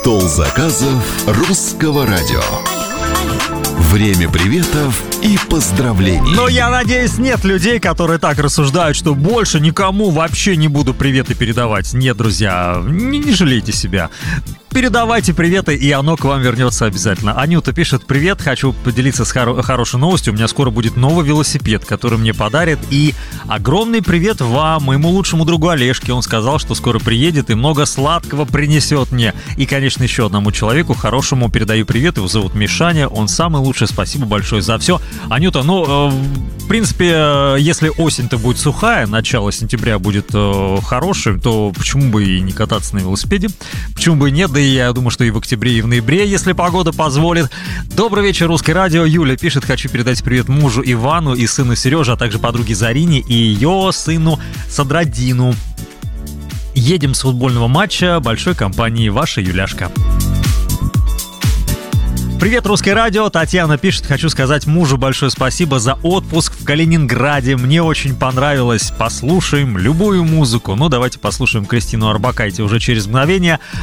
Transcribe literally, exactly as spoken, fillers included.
Стол заказов русского радио. Время приветов и поздравлений. Но я надеюсь, нет людей, которые так рассуждают, что больше никому вообще не буду приветы передавать. Нет, друзья, не, не жалейте себя. Передавайте приветы, и оно к вам вернется обязательно. Анюта пишет: привет, хочу поделиться с хоро- хорошей новостью. У меня скоро будет новый велосипед, который мне подарят. И огромный привет вам, моему лучшему другу Олежке. Он сказал, что скоро приедет и много сладкого принесет мне. И, конечно, еще одному человеку хорошему передаю привет. Его зовут Мишаня, он самый лучший. Спасибо большое за все. Анюта, ну, э, в принципе, э, если осень-то будет сухая, начало сентября будет э, хорошим, то почему бы и не кататься на велосипеде? Почему бы и нет? Да и я думаю, что и в октябре, и в ноябре, если погода позволит. Добрый вечер, Русское радио. Юля пишет: хочу передать привет мужу Ивану и сыну Сереже, а также подруге Зарине и ее сыну Садрадину. Едем с футбольного матча большой компании. Ваша Юляшка. Привет, Русское радио. Татьяна пишет: хочу сказать мужу большое спасибо за отпуск в Калининграде. Мне очень понравилось. Послушаем любую музыку. Ну, давайте послушаем Кристину Орбакайте уже через мгновение.